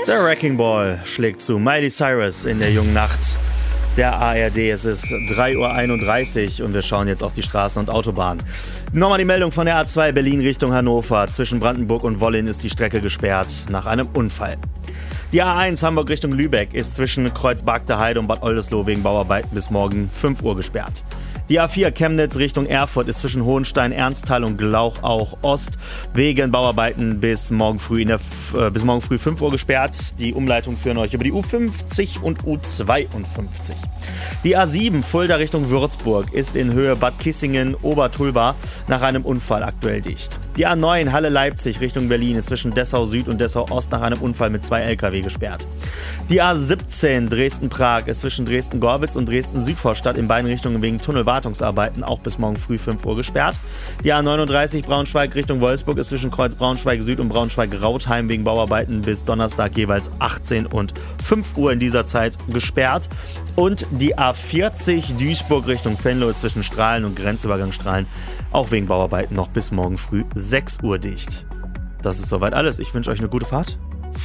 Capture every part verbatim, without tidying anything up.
Der Wrecking Ball schlägt zu. Miley Cyrus in der jungen Nacht der A R D. Es ist drei Uhr einunddreißig und wir schauen jetzt auf die Straßen und Autobahnen. Nochmal die Meldung von der A zwei Berlin Richtung Hannover. Zwischen Brandenburg und Wollin ist die Strecke gesperrt nach einem Unfall. Die A eins Hamburg Richtung Lübeck ist zwischen Kreuzberg Heide und Bad Oldesloe wegen Bauarbeiten bis morgen fünf Uhr gesperrt. Die A vier Chemnitz Richtung Erfurt ist zwischen Hohenstein, Ernstthal und Glauch auch Ost wegen Bauarbeiten bis morgen früh, in der, äh, bis morgen früh fünf Uhr gesperrt. Die Umleitung führen euch über die U fünfzig und U zweiundfünfzig. Die A sieben Fulda Richtung Würzburg ist in Höhe Bad Kissingen Obertulba nach einem Unfall aktuell dicht. Die A neun Halle Leipzig Richtung Berlin ist zwischen Dessau Süd und Dessau Ost nach einem Unfall mit zwei L K W gesperrt. Die A siebzehn Dresden-Prag ist zwischen Dresden-Gorbitz und Dresden-Südvorstadt in beiden Richtungen wegen Tunnelwartungsarbeiten auch bis morgen früh fünf Uhr gesperrt. Die A neununddreißig Braunschweig Richtung Wolfsburg ist zwischen Kreuz Braunschweig Süd und Braunschweig-Rautheim wegen Bauarbeiten bis Donnerstag jeweils achtzehn und fünf Uhr in dieser Zeit gesperrt. Und die A vierzig Duisburg Richtung Venlo ist zwischen Strahlen und Grenzübergang Strahlen auch wegen Bauarbeiten noch bis morgen früh sechs Uhr dicht. Das ist soweit alles. Ich wünsche euch eine gute Fahrt.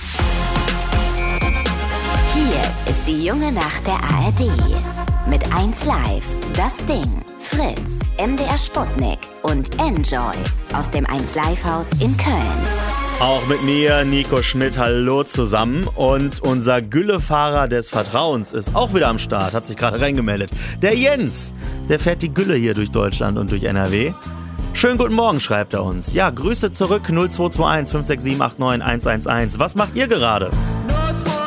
Hier ist die junge Nacht der A R D. Mit eins Live, Das Ding, Fritz, M D R Sputnik und Enjoy aus dem eins Live Haus in Köln. Auch mit mir, Nico Schmidt, hallo zusammen. Und unser Güllefahrer des Vertrauens ist auch wieder am Start, hat sich gerade reingemeldet. Der Jens, der fährt die Gülle hier durch Deutschland und durch N R W. Schönen guten Morgen, schreibt er uns. Ja, Grüße zurück null zwei zwei eins fünf sechs sieben acht neun eins eins eins. Was macht ihr gerade?